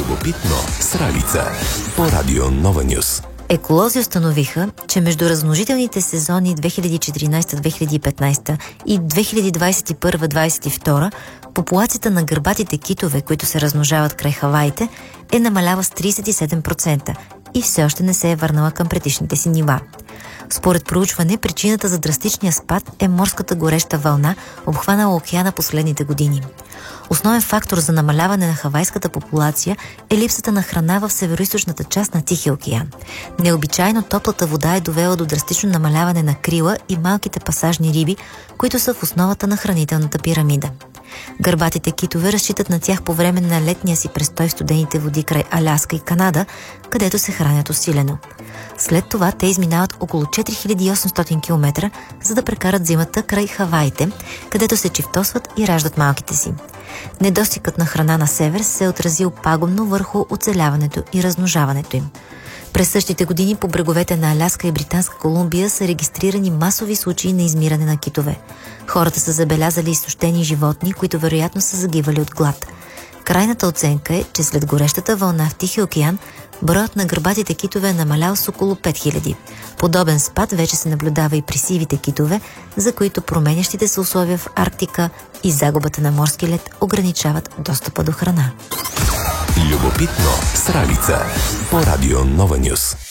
Любопитно с Ралица по Радио Нова Нюс. Еколози установиха, че между размножителните сезони 2014-2015 и 2021-2022 популацията на гърбатите китове, които се размножават край Хаваите, е намалява с 37% и все още не се е върнала към предишните си нива. Според проучване, причината за драстичния спад е морската гореща вълна, обхванала океана последните години. Основен фактор за намаляване на хавайската популация е липсата на храна в североизточната част на Тихия океан. Необичайно топлата вода е довела до драстично намаляване на крила и малките пасажни риби, които са в основата на хранителната пирамида. Гърбатите китове разчитат на тях по време на летния си престой в студените води край Аляска и Канада, където се хранят усилено. След това те изминават около 4800 км, за да прекарат зимата край Хаваите, където се чифтосват и раждат малките си. Недостигът на храна на север се е отразил пагубно върху оцеляването и размножаването им. През същите години по бреговете на Аляска и Британска Колумбия са регистрирани масови случаи на измиране на китове. Хората са забелязали изтощени животни, които вероятно са загивали от глад. Крайната оценка е, че след горещата вълна в Тихия океан, броят на гърбатите китове е намалял с около 5000. Подобен спад вече се наблюдава и при сивите китове, за които променящите се условия в Арктика и загубата на морски лед ограничават достъпа до храна. Любопитно с Ралица по Радио Нова Нюс.